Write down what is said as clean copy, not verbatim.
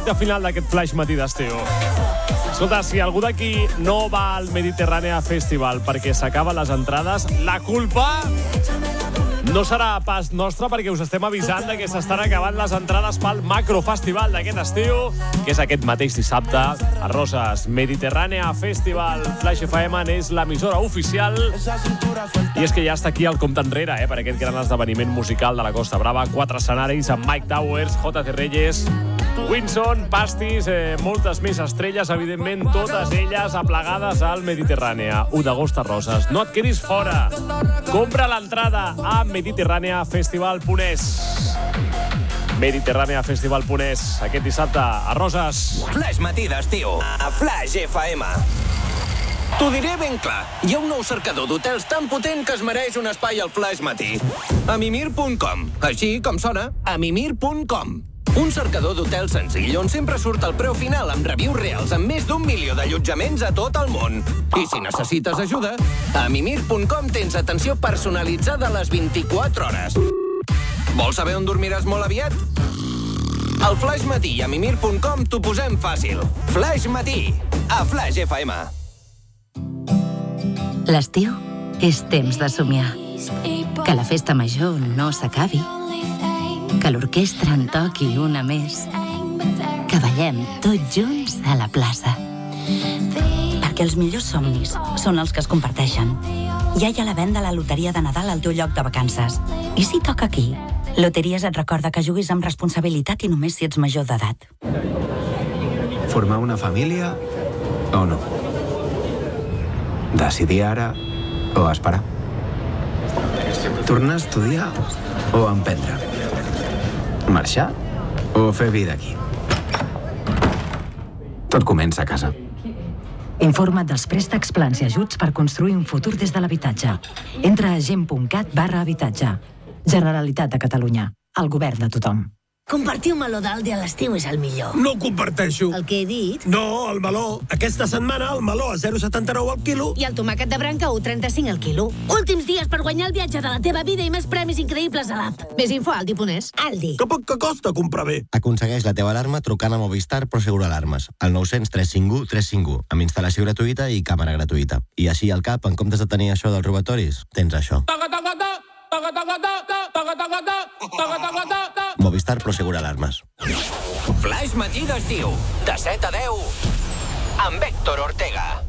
recta final d'aquest Flaix Matí d'estiu. Escolta, si algú d'aquí no va al Mediterrània Festival perquè s'acaben les entrades, la culpa no serà pas nostra, perquè us estem avisant de que s'estan acabant les entrades pel macrofestival d'aquest estiu, que és aquest mateix dissabte a Roses. Mediterrània Festival. Flaix FM és l'emissora oficial. I és que ja està aquí el compte enrere, per aquest gran esdeveniment musical de la Costa Brava. 4 escenaris amb Mike Towers, JC Reyes, Winson, Pastis, moltes més estrelles, evidentment, totes elles aplegades al Mediterrània. 1 d'agost a Roses. No et quedis fora. Compra l'entrada a mediterraneafestival.es. mediterraneafestival.es. Aquest dissabte a Roses. Flaix Matí d'estiu a Flaix FM. T'ho diré ben clar. Hi ha un nou cercador d'hotels tan potent que es mereix un espai al Flaix Matí. Amimir.com. Així com sona, amimir.com. Un cercador d'hotels senzill on sempre surt el preu final amb reviews reals amb més d'1 milió d'allotjaments a tot el món. I si necessites ajuda, a mimir.com tens atenció personalitzada a les 24 hores. Vols saber on dormiràs molt aviat? Al Flaix Matí i a mimir.com t'ho posem fàcil. Flaix Matí, a Flaix FM. L'estiu és temps de somiar. Que la festa major no s'acabi. Que l'orquestra en toqui una més. Que ballem tots junts a la plaça. Perquè els millors somnis són els que es comparteixen. Ja hi ha la venda a la loteria de Nadal al teu lloc de vacances. I si toca aquí? Loteries et recorda que juguis amb responsabilitat i només si ets major d'edat. Formar una família o no? Decidir ara o esperar? Tornar a estudiar o emprendre? Marxar o fer vida aquí? Tot comença a casa. Informa't dels préstecs, plans i ajuts per construir un futur des de l'habitatge. Entra a gent.cat/habitatge. Generalitat de Catalunya. El govern de tothom. Compartir un meló d'Aldi a l'estiu és el millor. No ho comparteixo. El que he dit? No, el meló. Aquesta setmana el meló a 0,79 al quilo. I el tomàquet de branca a 1,35 al quilo. Últims dies per guanyar el viatge de la teva vida i més premis increïbles a l'app. Més info a Aldi.es. Aldi. Que poc que costa comprar bé. Aconsegueix la teva alarma trucant a Movistar Prosegur Alarmes, al 900 351 351, amb instal·lació gratuïta i càmera gratuïta. I així al cap, en comptes de tenir això dels robatoris, tens això. Movistar Prosegur Alarmes. Flaix Matí d'estiu, de 7 a 10, amb Héctor Ortega.